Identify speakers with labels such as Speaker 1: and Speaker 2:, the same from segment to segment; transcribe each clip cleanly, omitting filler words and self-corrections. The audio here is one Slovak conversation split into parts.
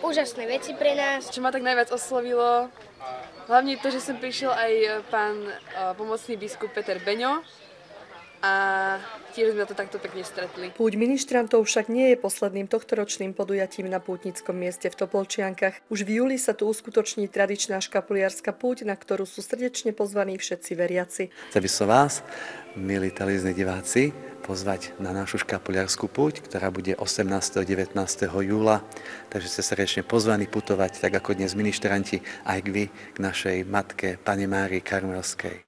Speaker 1: úžasné veci pre nás.
Speaker 2: Čo ma tak najviac oslovilo, hlavne to, že sem prišiel aj pán pomocný biskup Peter Beňo a tiež sme to takto pekne stretli.
Speaker 3: Púť ministrantov však nie je posledným tohtoročným podujatím na pútnickom mieste v Topolčiankach. Už v júli sa tu uskutoční tradičná škapuliarska púť, na ktorú sú srdečne pozvaní všetci veriaci.
Speaker 4: Chcel by som vás, milí televízni diváci, pozvať na našu škapuliarskú púť, ktorá bude 18. a 19. júla. Takže ste srdečne pozvaní putovať, tak ako dnes ministranti, aj vy k našej matke, Panne Márii Karmelskej.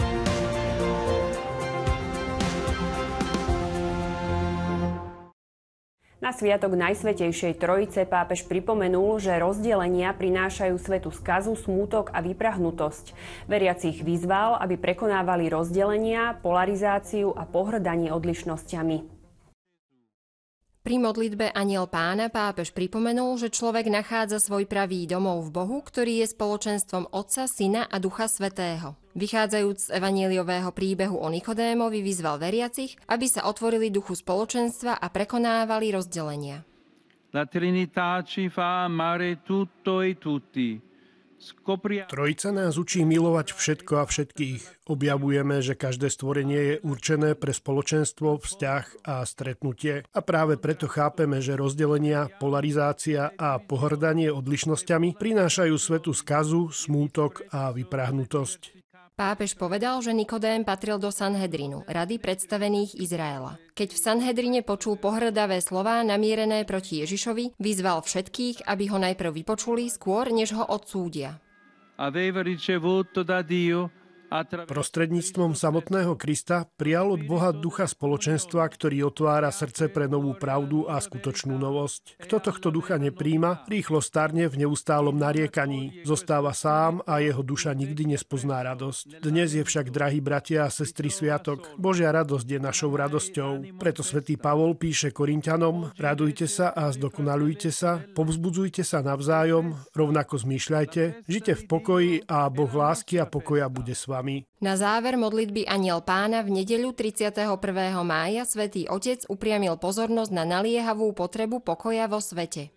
Speaker 5: Na sviatok Najsvätejšej Trojice pápež pripomenul, že rozdelenia prinášajú svetu skazu, smútok a vyprahnutosť. Veriacich vyzval, aby prekonávali rozdelenia, polarizáciu a pohŕdanie odlišnosťami.
Speaker 6: Pri modlitbe Anjel Pána pápež pripomenul, že človek nachádza svoj pravý domov v Bohu, ktorý je spoločenstvom Otca, Syna a Ducha Svätého. Vychádzajúc z evanjeliového príbehu o Nikodémovi vyzval veriacich, aby sa otvorili duchu spoločenstva a prekonávali rozdelenia.
Speaker 7: La Trinità ci fa amare tutto e tutti.
Speaker 8: Trojica nás učí milovať všetko a všetkých. Objavujeme, že každé stvorenie je určené pre spoločenstvo, vzťah a stretnutie. A práve preto chápeme, že rozdelenia, polarizácia a pohŕdanie odlišnosťami prinášajú svetu skazu, smútok a vyprahnutosť.
Speaker 6: Pápež povedal, že Nikodém patril do Sanhedrinu, rady predstavených Izraela. Keď v Sanhedrine počul pohrdavé slová namierené proti Ježišovi, vyzval všetkých, aby ho najprv vypočuli skôr, než ho odsúdia.
Speaker 8: Prostredníctvom samotného Krista prijal od Boha ducha spoločenstva, ktorý otvára srdce pre novú pravdu a skutočnú novosť. Kto tohto ducha nepríjma, rýchlo starne v neustálom nariekaní. Zostáva sám a jeho duša nikdy nespozná radosť. Dnes je však, drahí bratia a sestry, sviatok. Božia radosť je našou radosťou. Preto svätý Pavol píše Korinťanom: radujte sa a zdokonalujte sa, povzbudzujte sa navzájom, rovnako zmýšľajte, žite v pokoji a Boh lásky a pokoja bude s vami.
Speaker 6: Na záver modlitby Anjel Pána v nedeľu 31. mája Svätý Otec upriamil pozornosť na naliehavú potrebu pokoja vo svete.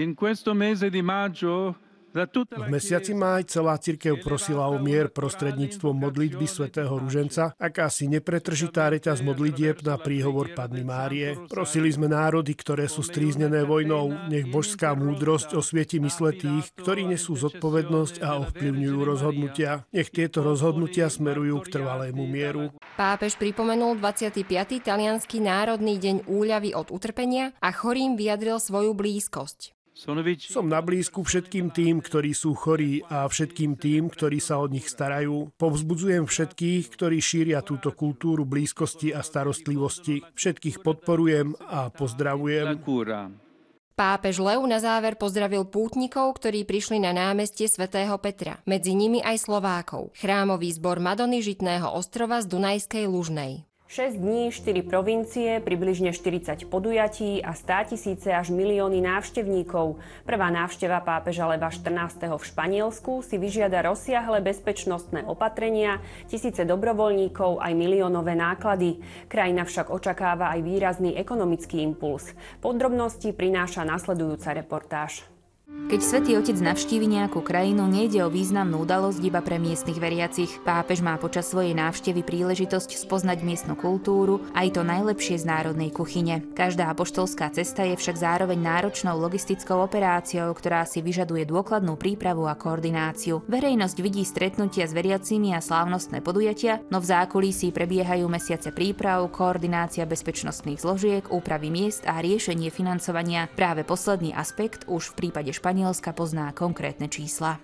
Speaker 8: V mesiaci máj celá cirkev prosila o mier prostredníctvom modlitby svätého Ruženca, akási nepretržitá reťaz modlitieb na príhovor Panny Márie. Prosili sme národy, ktoré sú stríznené vojnou, nech božská múdrosť osvieti mysle tých, ktorí nesú zodpovednosť a ovplyvňujú rozhodnutia. Nech tieto rozhodnutia smerujú k trvalému mieru.
Speaker 6: Pápež pripomenul 25. taliansky národný deň úľavy od utrpenia a chorým vyjadril svoju blízkosť.
Speaker 8: Som na blízku všetkým tým, ktorí sú chorí a všetkým tým, ktorí sa o nich starajú. Povzbudzujem všetkých, ktorí šíria túto kultúru blízkosti a starostlivosti. Všetkých podporujem a pozdravujem.
Speaker 6: Pápež Lev na záver pozdravil pútnikov, ktorí prišli na námestie svätého Petra. Medzi nimi aj Slovákov. Chrámový zbor Madony Žitného ostrova z Dunajskej Lužnej.
Speaker 5: 6 dní, 4 provincie, približne 40 podujatí a 100 000 až milióny návštevníkov. Prvá návšteva pápeža Leva 14. v Španielsku si vyžiada rozsiahle bezpečnostné opatrenia, tisíce dobrovoľníkov aj miliónové náklady. Krajina však očakáva aj výrazný ekonomický impuls. Podrobnosti prináša nasledujúca reportáž.
Speaker 9: Keď Svätý Otec navštívi nejakú krajinu, nejde o významnú udalosť iba pre miestnych veriacich. Pápež má počas svojej návštevy príležitosť spoznať miestnu kultúru aj to najlepšie z národnej kuchyne. Každá apoštolská cesta je však zároveň náročnou logistickou operáciou, ktorá si vyžaduje dôkladnú prípravu a koordináciu. Verejnosť vidí stretnutia s veriacimi a slávnostné podujatia, no v zákulisí prebiehajú mesiace príprav, koordinácia bezpečnostných zložiek, úpravy miest a riešenie financovania. Práve posledný aspekt už v prípade Španielska pozná konkrétne čísla.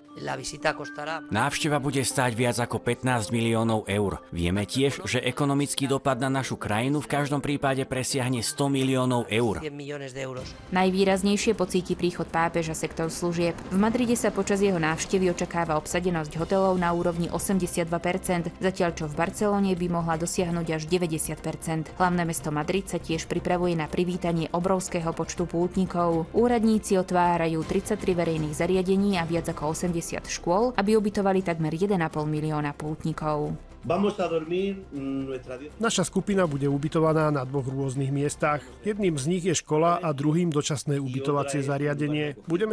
Speaker 10: Návšteva bude stáť viac ako 15 miliónov eur. Vieme tiež, že ekonomický dopad na našu krajinu v každom prípade presiahne 100 miliónov eur.
Speaker 9: Najvýraznejšie pocíti príchod pápeža sektor služieb. V Madride sa počas jeho návštevy očakáva obsadenosť hotelov na úrovni 82%, zatiaľ čo v Barcelone by mohla dosiahnuť až 90%. Hlavné mesto Madrid sa tiež pripravuje na privítanie obrovského počtu pútnikov. Úradníci otvárajú 33 verejných zariadení a viac ako 80 škôl, aby ubytovali takmer 1,5 milióna pútnikov.
Speaker 8: Naša skupina bude ubytovaná na 2 rôznych miestach. Jedným z nich je škola a druhým dočasné ubytovacie zariadenie. Budeme